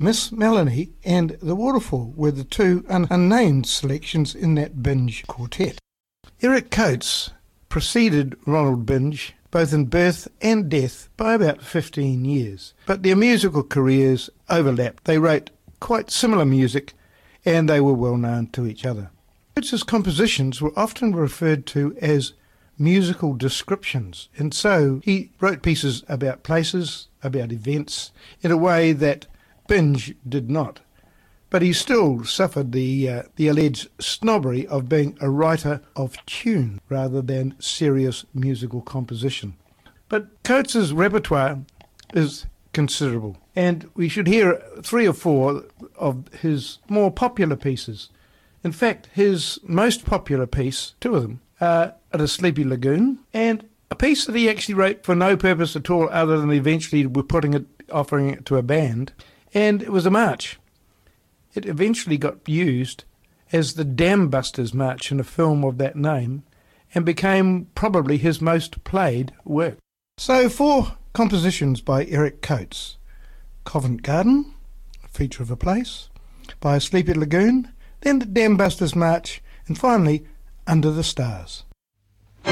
Miss Melanie and The Waterfall were the two unnamed selections in that Binge quartet. Eric Coates preceded Ronald Binge both in birth and death by about 15 years, but their musical careers overlapped. They wrote quite similar music and they were well known to each other. Coates's compositions were often referred to as musical descriptions, and so he wrote pieces about places, about events, in a way that Binge did not. But he still suffered the alleged snobbery of being a writer of tune rather than serious musical composition. But Coates's repertoire is considerable, and we should hear 3 or 4 of his more popular pieces. In fact, his most popular piece, 2 of them, are At a Sleepy Lagoon, and a piece that he actually wrote for no purpose at all other than eventually offering it to a band, and it was a march. It eventually got used as the Dam Busters March in a film of that name and became probably his most played work. So 4 compositions by Eric Coates: Covent Garden, Feature of a Place, By a Sleepy Lagoon, then the Dam Busters March, and finally Under the Stars.